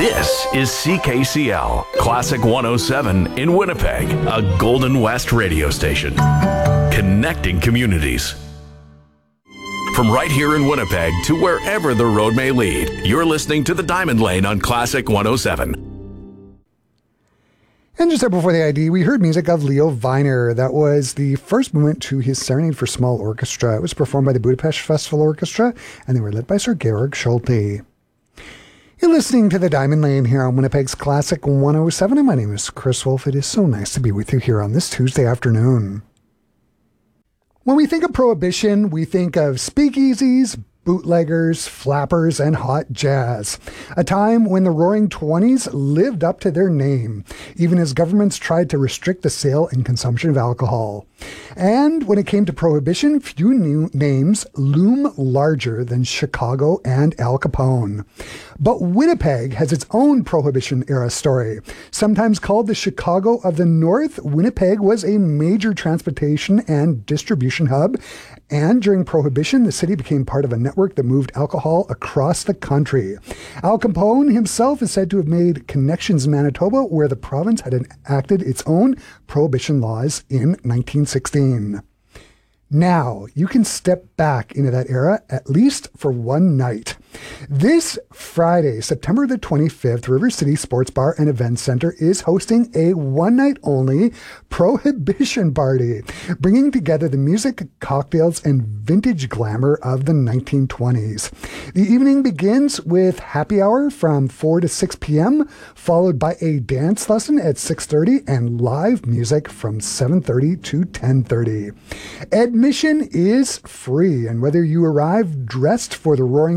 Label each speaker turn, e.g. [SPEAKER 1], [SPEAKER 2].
[SPEAKER 1] This is CKCL, Classic 107 in Winnipeg, a Golden West radio station. Connecting communities. From right here in Winnipeg to wherever the road may lead, you're listening to the Diamond Lane on Classic 107.
[SPEAKER 2] And just there before the ID, we heard music of Leo Weiner. That was the first movement to his Serenade for Small Orchestra. It was performed by the Budapest Festival Orchestra, and they were led by Sir Georg Schulte. You're listening to the Diamond Lane here on Winnipeg's Classic 107, and my name is Chris Wolf. It is so nice to be with you here on this Tuesday afternoon. When we think of Prohibition, we think of speakeasies, bootleggers, flappers, and hot jazz. A time when the Roaring Twenties lived up to their name, even as governments tried to restrict the sale and consumption of alcohol. And when it came to Prohibition, few new names loom larger than Chicago and Al Capone. But Winnipeg has its own Prohibition-era story. Sometimes called the Chicago of the North, Winnipeg was a major transportation and distribution hub. And during Prohibition, the city became part of a network that moved alcohol across the country. Al Capone himself is said to have made connections in Manitoba, where the province had enacted its own Prohibition laws in 1916. Now, you can step back into that era, at least for one night. This Friday, September the 25th, River City Sports Bar and Event Center is hosting a one-night-only Prohibition party, bringing together the music, cocktails, and vintage glamour of the 1920s. The evening begins with happy hour from 4 to 6 p.m., followed by a dance lesson at 6:30 and live music from 7:30 to 10:30. Admission is free, and whether you arrive dressed for the Roaring